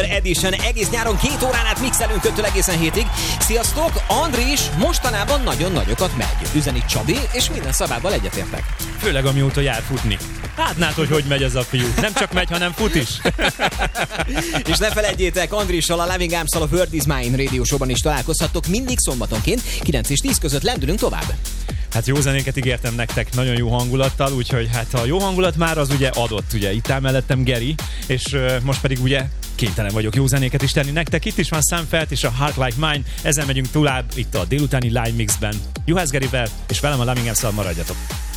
Summer Edition. Egész nyáron 2 órán át mixelünk 5-től egészen 7-ig. Sziasztok, Andris mostanában nagyon nagyokat megy. Üzeni Csabi, és minden szavával egyetértek. Főleg amióta jár futni. Látnád, hogy megy ez a fiú. Nem csak megy, hanem fut is. És ne felejtjétek, Andrissal, a Loving Arms-szal a World is Mine Radio Show-ban is találkozhattok mindig szombatonként, 9 és 10 között lendülünk tovább. Hát jó zenéket ígértem nektek, nagyon jó hangulattal, úgyhogy hát a jó hangulat már az ugye adott, ugye itt áll mellettem Geri, és most pedig ugye kénytelen vagyok jó zenéket is tenni nektek. Itt is van Sam Feldt és a Heart Like Mine, ezzel megyünk tovább itt a délutáni Live Mixben. Juhász Gerivel, és velem a Loving Arms-szal maradjatok.